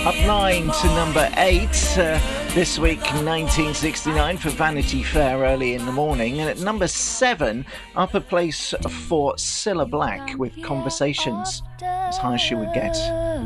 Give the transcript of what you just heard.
Up 9 to number 8 this week, 1969 for Vanity Fair early in the morning. And at number 7, up a place for Cilla Black with Conversations, as high as she would get.